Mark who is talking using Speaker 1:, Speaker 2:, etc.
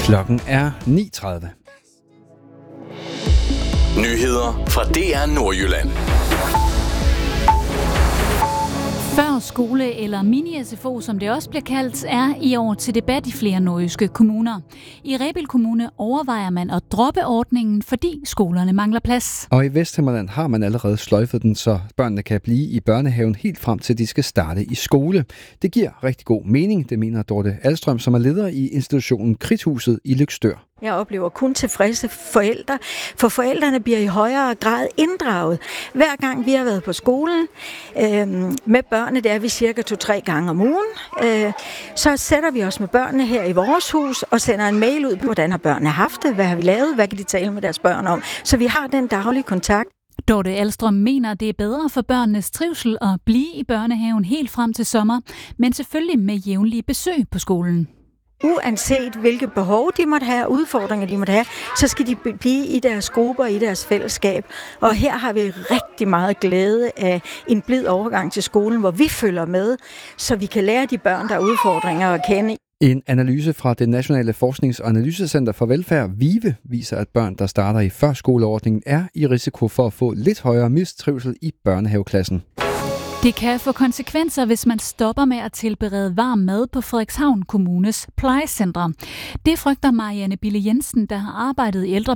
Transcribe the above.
Speaker 1: Klokken er 9:30.
Speaker 2: Nyheder fra DR Nordjylland.
Speaker 3: Førskole eller mini-SFO, som det også bliver kaldt, er i år til debat i flere nordjyske kommuner. I Rebild Kommune overvejer man at droppe ordningen, fordi skolerne mangler plads.
Speaker 1: Og i Vesthimmerland har man allerede sløjfet den, så børnene kan blive i børnehaven helt frem til de skal starte i skole. Det giver rigtig god mening, det mener Dorte Alstrøm, som er leder i institutionen Kridthuset i Løgstør.
Speaker 4: Jeg oplever kun tilfredse forældre, for forældrene bliver i højere grad inddraget. Hver gang vi har været på skolen med børnene, det er vi cirka 2-3 gange om ugen, så sætter vi os med børnene her i vores hus og sender en mail ud på, hvordan har børnene haft det, hvad har vi lavet, hvad kan de tale med deres børn om. Så vi har den daglige kontakt.
Speaker 3: Dorte Alstrøm mener, det er bedre for børnenes trivsel at blive i børnehaven helt frem til sommer, men selvfølgelig med jævnlige besøg på skolen.
Speaker 4: Uanset hvilke behov de måtte have, udfordringer de måtte have, så skal de blive i deres grupper, i deres fællesskab. Og her har vi rigtig meget glæde af en blid overgang til skolen, hvor vi følger med, så vi kan lære de børn, der er udfordringer at kende.
Speaker 1: En analyse fra det Nationale Forsknings- og Analysecenter for Velfærd, VIVE, viser, at børn, der starter i førskoleordningen, er i risiko for at få lidt højere mistrivsel i børnehaveklassen.
Speaker 3: Det kan få konsekvenser, hvis man stopper med at tilberede varm mad på Frederikshavn Kommunes plejecentre. Det frygter Marianne Bille Jensen, der har arbejdet i